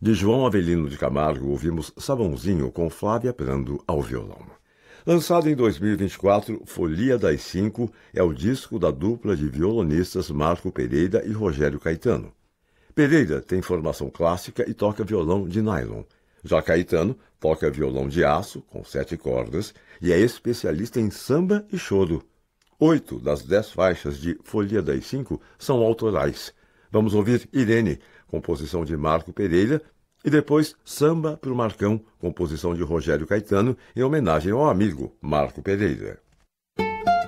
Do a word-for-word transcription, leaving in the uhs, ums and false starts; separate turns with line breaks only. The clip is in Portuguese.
De João Avelino de Camargo, ouvimos Sabãozinho com Flávia Prando ao violão. Lançado em dois mil e vinte e quatro, Folia das Cinco é o disco da dupla de violonistas Marco Pereira e Rogério Caetano. Pereira tem formação clássica e toca violão de nylon. Já Caetano toca violão de aço, com sete cordas, e é especialista em samba e choro. Oito das dez faixas de Folia das Cinco são autorais. Vamos ouvir Irene, composição de Marco Pereira, e depois Samba pro Marcão, composição de Rogério Caetano, em homenagem ao amigo Marco Pereira.